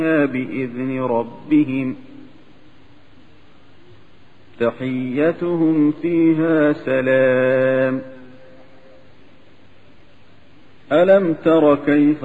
بإذن ربهم تحيتهم فيها سلام. ألم تر كيف